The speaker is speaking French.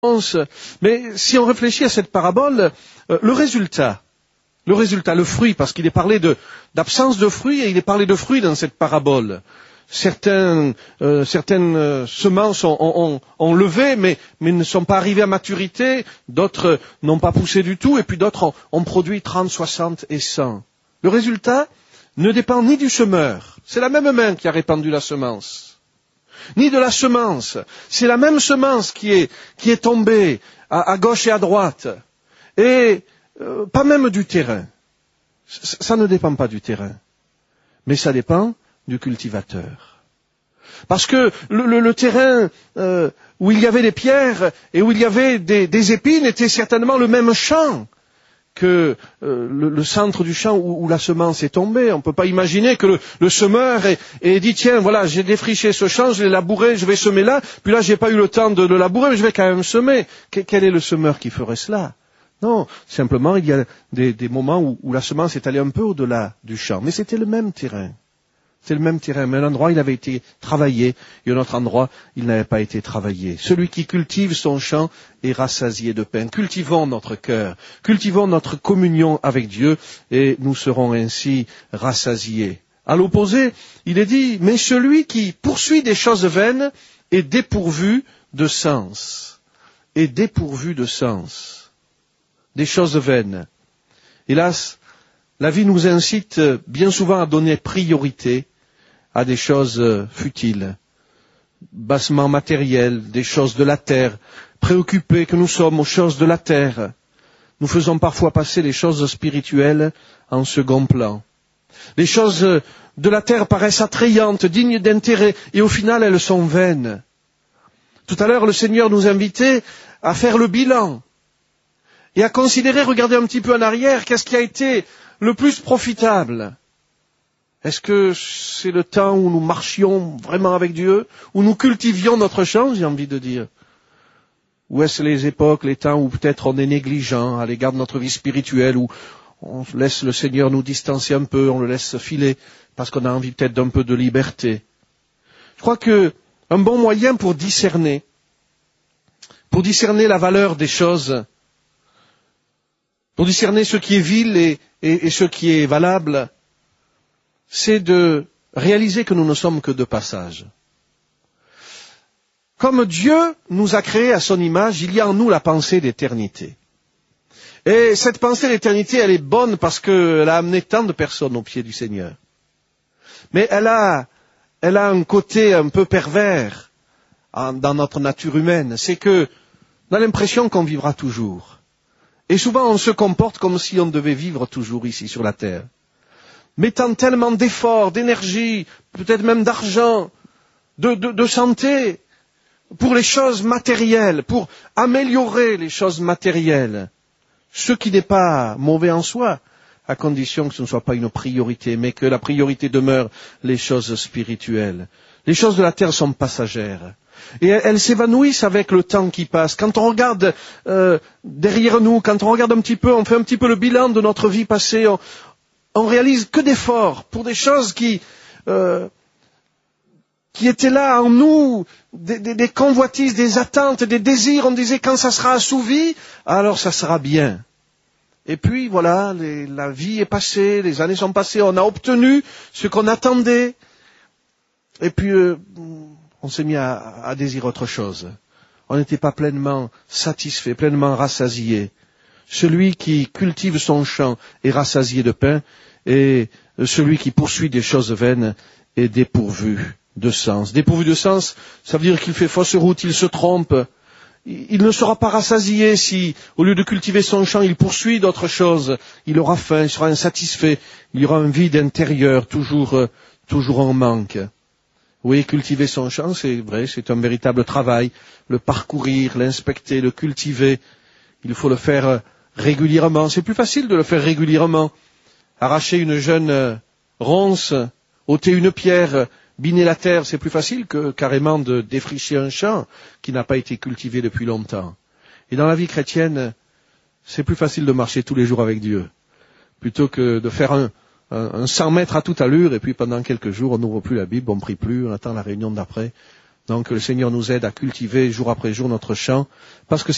Mais si on réfléchit à cette parabole, le résultat, le fruit, parce qu'il est parlé d'absence de fruits et il est parlé de fruits dans cette parabole. Certaines semences ont levé, mais ne sont pas arrivées à maturité, d'autres n'ont pas poussé du tout, et puis d'autres ont produit 30, 60 et 100. Le résultat ne dépend ni du semeur, c'est la même main qui a répandu la semence, ni de la semence, c'est la même semence qui est tombée à gauche et à droite, et pas même du terrain. Ça ne dépend pas du terrain, mais ça dépend du cultivateur. Parce que le terrain où il y avait des pierres et où il y avait des épines était certainement le même champ que le centre du champ où la semence est tombée. On ne peut pas imaginer que le semeur ait dit tiens, voilà, j'ai défriché ce champ, je l'ai labouré, je vais semer là, puis là j'ai pas eu le temps de le labourer, mais je vais quand même semer. Quel est le semeur qui ferait cela? Non, simplement il y a des moments où la semence est allée un peu au-delà du champ, mais c'était le même terrain. C'est le même terrain, mais un endroit il avait été travaillé, et un autre endroit il n'avait pas été travaillé. Celui qui cultive son champ est rassasié de pain. Cultivons notre cœur, cultivons notre communion avec Dieu, et nous serons ainsi rassasiés. À l'opposé, il est dit, mais celui qui poursuit des choses vaines est dépourvu de sens. Est dépourvu de sens. Des choses vaines. Hélas, la vie nous incite bien souvent à donner priorité à des choses futiles, bassement matérielles, des choses de la terre, préoccupés que nous sommes aux choses de la terre. Nous faisons parfois passer les choses spirituelles en second plan. Les choses de la terre paraissent attrayantes, dignes d'intérêt, et au final elles sont vaines. Tout à l'heure, le Seigneur nous invitait à faire le bilan et à considérer, regarder un petit peu en arrière, qu'est-ce qui a été le plus profitable. Est-ce que c'est le temps où nous marchions vraiment avec Dieu, où nous cultivions notre champ, j'ai envie de dire? Ou est-ce les époques, les temps où peut-être on est négligent à l'égard de notre vie spirituelle, où on laisse le Seigneur nous distancer un peu, on le laisse filer, parce qu'on a envie peut-être d'un peu de liberté? Je crois que un bon moyen pour discerner la valeur des choses, pour discerner ce qui est vil et ce qui est valable, c'est de réaliser que nous ne sommes que de passage. Comme Dieu nous a créés à son image, il y a en nous la pensée d'éternité. Et cette pensée d'éternité, elle est bonne parce qu'elle a amené tant de personnes aux pieds du Seigneur. Mais elle a un côté un peu pervers dans notre nature humaine. C'est que on a l'impression qu'on vivra toujours. Et souvent on se comporte comme si on devait vivre toujours ici sur la terre, mettant tellement d'efforts, d'énergie, peut-être même d'argent, de santé, pour les choses matérielles, pour améliorer les choses matérielles. Ce qui n'est pas mauvais en soi, à condition que ce ne soit pas une priorité, mais que la priorité demeure les choses spirituelles. Les choses de la terre sont passagères. Et elles s'évanouissent avec le temps qui passe. Quand on regarde derrière nous, quand on regarde un petit peu, on fait un petit peu le bilan de notre vie passée, on réalise que d'efforts pour des choses qui étaient là en nous, des convoitises, des attentes, des désirs. On disait quand ça sera assouvi, alors ça sera bien. Et puis voilà, la vie est passée, les années sont passées, on a obtenu ce qu'on attendait. Et puis on s'est mis à désirer autre chose. On n'était pas pleinement satisfait, pleinement rassasié. Celui qui cultive son champ est rassasié de pain, et celui qui poursuit des choses vaines est dépourvu de sens. Dépourvu de sens, ça veut dire qu'il fait fausse route, il se trompe. Il ne sera pas rassasié si, au lieu de cultiver son champ, il poursuit d'autres choses. Il aura faim, il sera insatisfait, il y aura un vide intérieur, toujours en manque. Oui, cultiver son champ, c'est vrai, c'est un véritable travail. Le parcourir, l'inspecter, le cultiver, il faut le faire régulièrement. C'est plus facile de le faire régulièrement. Arracher une jeune ronce, ôter une pierre, biner la terre, c'est plus facile que carrément de défricher un champ qui n'a pas été cultivé depuis longtemps. Et dans la vie chrétienne, c'est plus facile de marcher tous les jours avec Dieu, plutôt que de faire un 100 mètres à toute allure, et puis pendant quelques jours, on n'ouvre plus la Bible, on ne prie plus, on attend la réunion d'après. Donc le Seigneur nous aide à cultiver jour après jour notre champ, parce que